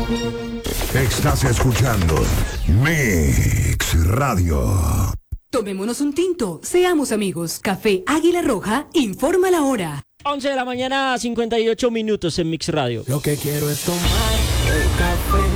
Estás escuchando Mix Radio. Tomémonos un tinto, seamos amigos. Café Águila Roja informa la hora. 11 de la mañana, 58 minutos en Mix Radio. Lo que quiero es tomar el café